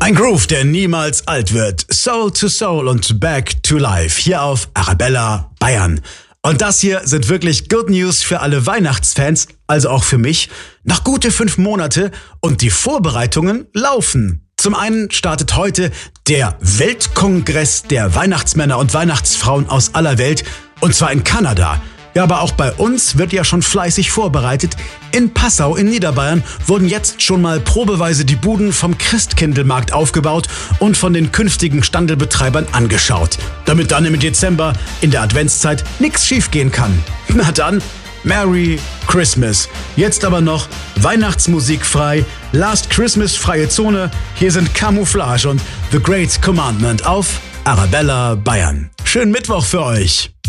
Ein Groove, der niemals alt wird. Soul to Soul und Back to Life. Hier auf Arabella Bayern. Und das hier sind wirklich Good News für alle Weihnachtsfans, also auch für mich. Noch gute 5 Monate und die Vorbereitungen laufen. Zum einen startet heute der Weltkongress der Weihnachtsmänner und Weihnachtsfrauen aus aller Welt, und zwar in Kanada. Ja, aber auch bei uns wird ja schon fleißig vorbereitet. In Passau in Niederbayern wurden jetzt schon mal probeweise die Buden vom Christkindlmarkt aufgebaut und von den künftigen Standelbetreibern angeschaut. Damit dann im Dezember in der Adventszeit nichts schiefgehen kann. Na dann, Merry Christmas. Jetzt aber noch Weihnachtsmusik frei, Last Christmas freie Zone. Hier sind Camouflage und The Great Commandment auf Arabella Bayern. Schönen Mittwoch für euch.